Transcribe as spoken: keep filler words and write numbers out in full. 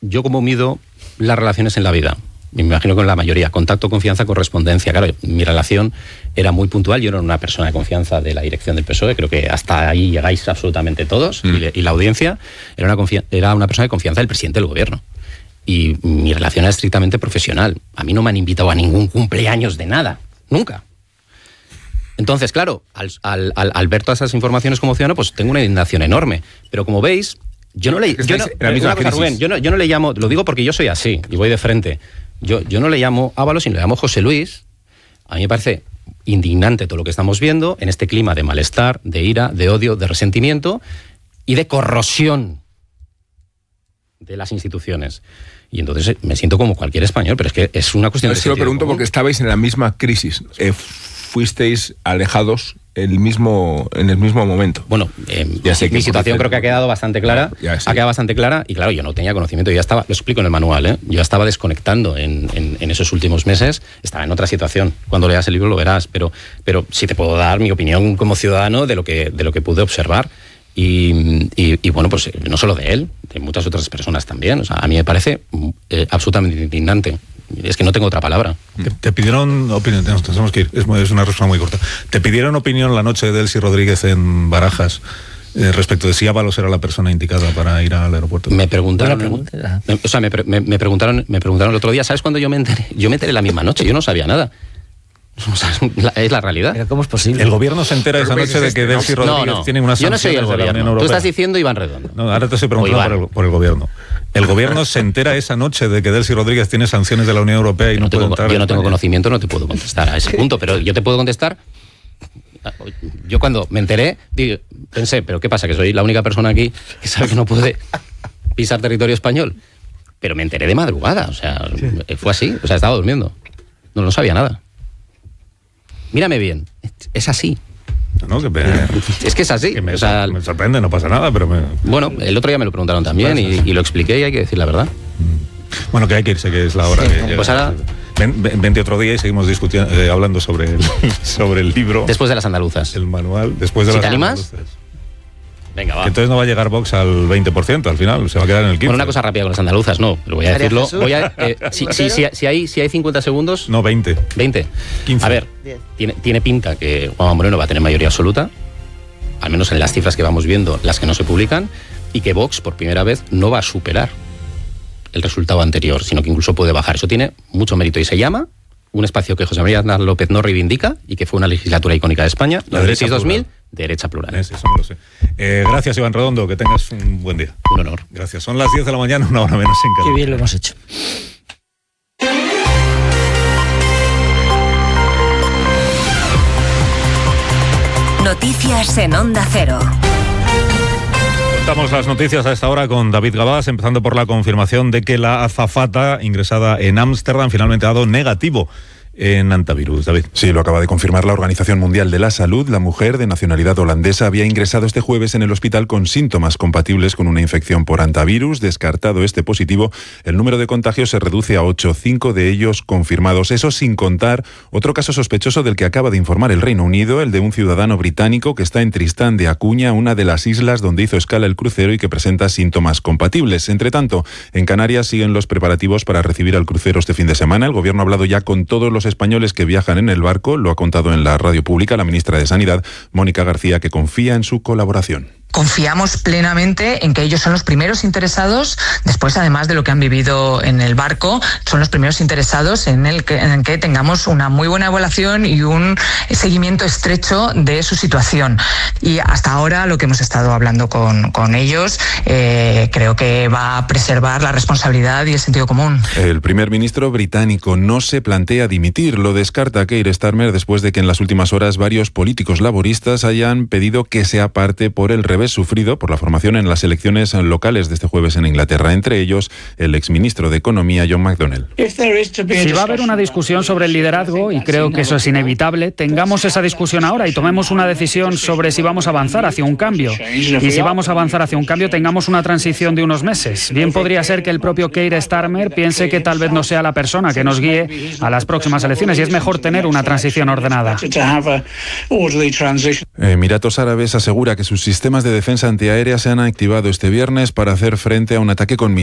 yo como mido las relaciones en la vida, me imagino con la mayoría, contacto, confianza, correspondencia. Claro, mi relación era muy puntual, yo no era una persona de confianza de la dirección del P S O E, creo que hasta ahí llegáis absolutamente todos, mm. y, le, y la audiencia, era una, confi- era una persona de confianza del presidente del gobierno. Y mi relación era estrictamente profesional. A mí no me han invitado a ningún cumpleaños de nada, nunca. Entonces, claro, al, al, al, al ver todas esas informaciones como ciudadano, pues tengo una indignación enorme. Pero como veis, yo no le, yo no, una cosa, Rubén, yo no, yo no le llamo, lo digo porque yo soy así y voy de frente. Yo, yo no le llamo Ábalos, sino le llamo José Luis. A mí me parece indignante todo lo que estamos viendo en este clima de malestar, de ira, de odio, de resentimiento y de corrosión de las instituciones. Y entonces me siento como cualquier español, pero es que es una cuestión no, de... Es que lo pregunto común. Porque estabais en la misma crisis. Eh, fuisteis alejados el mismo, en el mismo momento. Bueno, eh, ya sé mi situación creo que ha quedado bastante clara. Ha quedado bastante clara y claro, yo no tenía conocimiento. Yo ya estaba, lo explico en el manual, ¿eh? Yo ya estaba desconectando en, en, en esos últimos meses. Estaba en otra situación. Cuando leas el libro lo verás. Pero, pero sí te puedo dar mi opinión como ciudadano de lo que, de lo que pude observar. Y, y, y bueno, pues no solo de él, de muchas otras personas también. O sea, a mí me parece eh, absolutamente indignante. Es que no tengo otra palabra. Te, te pidieron opinión, tenemos que ir, es, es una respuesta muy corta. ¿Te pidieron opinión la noche de Delcy Rodríguez en Barajas eh, respecto de si Ábalos era la persona indicada para ir al aeropuerto? Me preguntaron, pregunta, me, o sea, me, me, me preguntaron, me preguntaron el otro día, ¿sabes cuándo yo me enteré? Yo me enteré la misma noche, yo no sabía nada. O sea, es la realidad. ¿Pero cómo es posible? El gobierno se entera esa noche de que Delcy Rodríguez no, no. tiene unas sanciones. Yo no soy el gobierno. De la Unión Europea. Tú estás diciendo Iván Redondo. No, ahora te estoy preguntando por el, por el gobierno. El gobierno se entera esa noche de que Delcy Rodríguez tiene sanciones de la Unión Europea y no, no puede tengo, entrar. Yo no tengo conocimiento, no te puedo contestar a ese punto, pero yo te puedo contestar. Yo cuando me enteré, digo, pensé, ¿pero qué pasa? Que soy la única persona aquí que sabe que no puede pisar territorio español. Pero me enteré de madrugada, o sea, sí. Fue así, o sea, estaba durmiendo. No, no sabía nada. Mírame bien, es así. No, que me, es que es así. Que me, o sea, me sorprende, no pasa nada, pero... Me... Bueno, el otro día me lo preguntaron también y, y lo expliqué y hay que decir la verdad. Bueno, que hay que irse, que es la hora. Sí, que pues llega. Ahora... Ven, ven, vente otro día y seguimos discutiendo, eh, hablando sobre el, sobre el libro. Después de las andaluzas. El manual, después de ¿Sí las te animas? andaluzas. Venga, va. Que entonces no va a llegar Vox al veinte por ciento al final, se va a quedar en el quince por ciento. Bueno, una cosa rápida con las andaluzas, no, pero voy a decirlo. Voy a, eh, si, si, si, si, hay, si hay cincuenta segundos... No, veinte. veinte. quince. A ver, tiene, tiene pinta que Juanma Moreno va a tener mayoría absoluta, al menos en las cifras que vamos viendo, las que no se publican, y que Vox, por primera vez, no va a superar el resultado anterior, sino que incluso puede bajar. Eso tiene mucho mérito y se llama un espacio que José María Aznar López no reivindica y que fue una legislatura icónica de España, la derecha dos mil, derecha plural. Es, eso no lo sé. Eh, gracias, Iván Redondo, que tengas un buen día. Un honor. Gracias. Son las diez de la mañana, una hora menos en cada. Qué bien lo hemos hecho. Noticias en Onda Cero. Contamos las noticias a esta hora con David Gabás, empezando por la confirmación de que la azafata ingresada en Ámsterdam finalmente ha dado negativo en antivirus. David. Sí, lo acaba de confirmar la Organización Mundial de la Salud. La mujer de nacionalidad holandesa había ingresado este jueves en el hospital con síntomas compatibles con una infección por antivirus. Descartado este positivo, el número de contagios se reduce a ocho, cinco de ellos confirmados. Eso sin contar otro caso sospechoso del que acaba de informar el Reino Unido, el de un ciudadano británico que está en Tristán de Acuña, una de las islas donde hizo escala el crucero y que presenta síntomas compatibles. Entre tanto, en Canarias siguen los preparativos para recibir al crucero este fin de semana. El gobierno ha hablado ya con todos los españoles que viajan en el barco, lo ha contado en la radio pública la ministra de Sanidad, Mónica García, que confía en su colaboración. Confiamos plenamente en que ellos son los primeros interesados, después además de lo que han vivido en el barco, son los primeros interesados en el que, en el que tengamos una muy buena evaluación y un seguimiento estrecho de su situación. Y hasta ahora lo que hemos estado hablando con, con ellos eh, creo que va a preservar la responsabilidad y el sentido común. El primer ministro británico no se plantea dimitir, lo descarta Keir Starmer después de que en las últimas horas varios políticos laboristas hayan pedido que se aparte por el revés sufrido por la formación en las elecciones locales de este jueves en Inglaterra, entre ellos el exministro de Economía, John McDonnell. Si va a haber una discusión sobre el liderazgo, y creo que eso es inevitable, tengamos esa discusión ahora y tomemos una decisión sobre si vamos a avanzar hacia un cambio. Y si vamos a avanzar hacia un cambio, tengamos una transición de unos meses. Bien podría ser que el propio Keir Starmer piense que tal vez no sea la persona que nos guíe a las próximas elecciones y es mejor tener una transición ordenada. Emiratos Árabes asegura que sus sistemas de defensa antiaérea se han activado este viernes para hacer frente a un ataque con